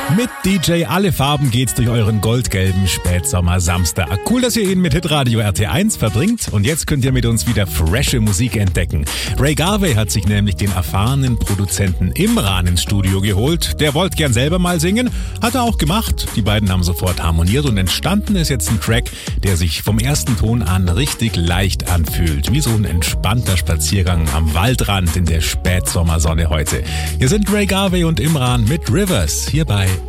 Mit DJ Alle Farben geht's durch euren goldgelben Spätsommer-Samstag. Cool, dass ihr ihn mit Hitradio RT1 verbringt. Und jetzt könnt ihr mit uns wieder frische Musik entdecken. Ray Garvey hat sich nämlich den erfahrenen Produzenten Imran ins Studio geholt. Der wollte gern selber mal singen, hat er auch gemacht. Die beiden haben sofort harmoniert und entstanden ist jetzt ein Track, der sich vom ersten Ton an richtig leicht anfühlt. Wie so ein entspannter Spaziergang am Waldrand in der Spätsommersonne heute. Hier sind Ray Garvey und Imran mit Rivers, hier bei